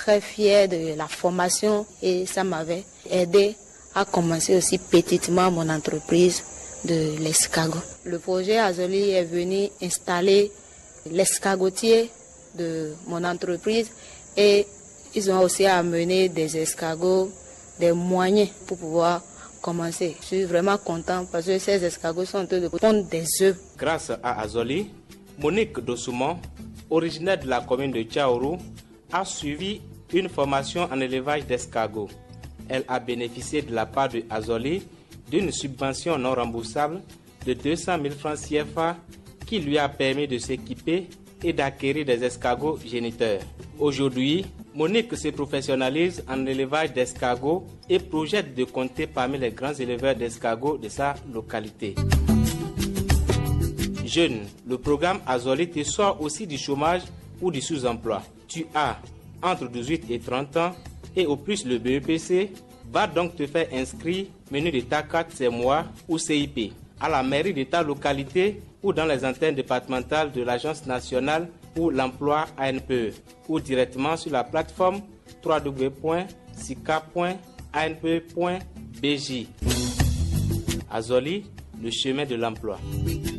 très fière de la formation et ça m'avait aidé à commencer aussi petitement mon entreprise de l'escargot. Le projet Azoli est venu installer l'escargotier de mon entreprise et ils ont aussi amené des escargots, des moyens pour pouvoir commencer. Je suis vraiment content parce que ces escargots sont en train de pondre des œufs. Grâce à Azoli, Monique Dosoumon, originaire de la commune de Tchaourou, a suivi une formation en élevage d'escargots. Elle a bénéficié de la part de Azoli d'une subvention non remboursable de 200 000 francs CFA qui lui a permis de s'équiper et d'acquérir des escargots géniteurs. Aujourd'hui, Monique se professionnalise en élevage d'escargots et projette de compter parmi les grands éleveurs d'escargots de sa localité. Jeune, le programme Azoli te sort aussi du chômage ou du sous-emploi. Tu as entre 18 et 30 ans et au plus le BEPC, va donc te faire inscrire menu de ta carte CMOA ou CIP à la mairie de ta localité ou dans les antennes départementales de l'Agence nationale pour l'emploi ANPE ou directement sur la plateforme www.sica.anpe.bj. Azoli, le chemin de l'emploi.